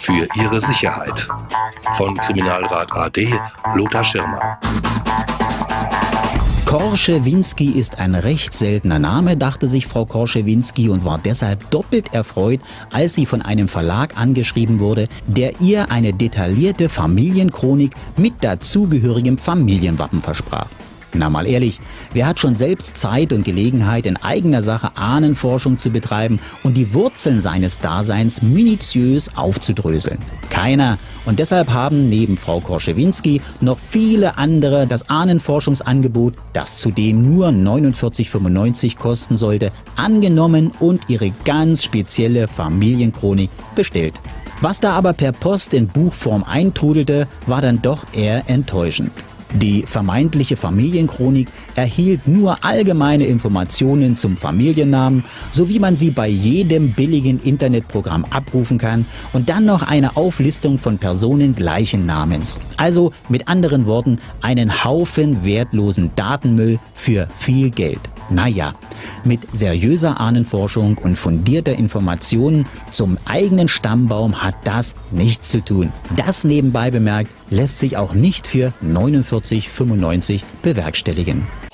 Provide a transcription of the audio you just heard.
für ihre Sicherheit. Von Kriminalrat AD, Lothar Schirmer. Korschewinski ist ein recht seltener Name, dachte sich Frau Korschewinski und war deshalb doppelt erfreut, als sie von einem Verlag angeschrieben wurde, der ihr eine detaillierte Familienchronik mit dazugehörigem Familienwappen versprach. Na mal ehrlich, wer hat schon selbst Zeit und Gelegenheit, in eigener Sache Ahnenforschung zu betreiben und die Wurzeln seines Daseins minutiös aufzudröseln? Keiner. Und deshalb haben neben Frau Korschewinski noch viele andere das Ahnenforschungsangebot, das zudem nur 49,95 kosten sollte, angenommen und ihre ganz spezielle Familienchronik bestellt. Was da aber per Post in Buchform eintrudelte, war dann doch eher enttäuschend. Die vermeintliche Familienchronik erhielt nur allgemeine Informationen zum Familiennamen, so wie man sie bei jedem billigen Internetprogramm abrufen kann, und dann noch eine Auflistung von Personen gleichen Namens. Also mit anderen Worten, einen Haufen wertlosen Datenmüll für viel Geld. Naja, mit seriöser Ahnenforschung und fundierter Informationen zum eigenen Stammbaum hat das nichts zu tun. Das nebenbei bemerkt lässt sich auch nicht für 49,95 bewerkstelligen.